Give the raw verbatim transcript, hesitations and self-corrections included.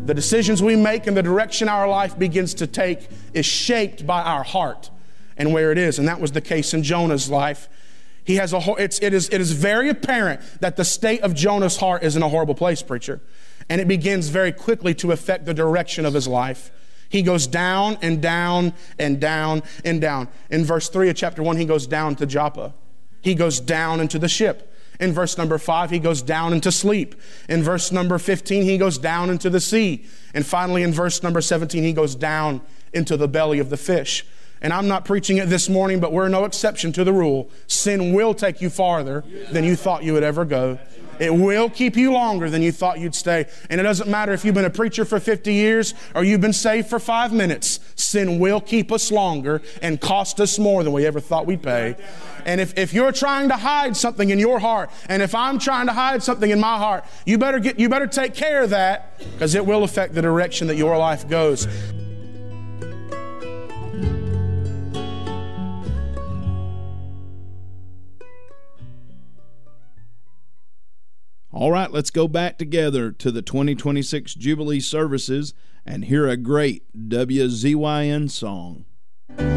The decisions we make and the direction our life begins to take is shaped by our heart and where it is. And that was the case in Jonah's life. He has a, it's, it is, it is very apparent that the state of Jonah's heart is in a horrible place, preacher. And it begins very quickly to affect the direction of his life. He goes down and down and down and down. In verse three of chapter one, he goes down to Joppa. He goes down into the ship. In verse number five, he goes down into sleep. In verse number fifteen, he goes down into the sea. And finally, in verse number seventeen, he goes down into the belly of the fish. And I'm not preaching it this morning, but we're no exception to the rule. Sin will take you farther than you thought you would ever go. It will keep you longer than you thought you'd stay. And it doesn't matter if you've been a preacher for fifty years or you've been saved for five minutes. Sin will keep us longer and cost us more than we ever thought we'd pay. And if, if you're trying to hide something in your heart, and if I'm trying to hide something in my heart, you better get, you better take care of that, because it will affect the direction that your life goes. All right, let's go back together to the twenty twenty-six Jubilee services and hear a great W Z Y N song.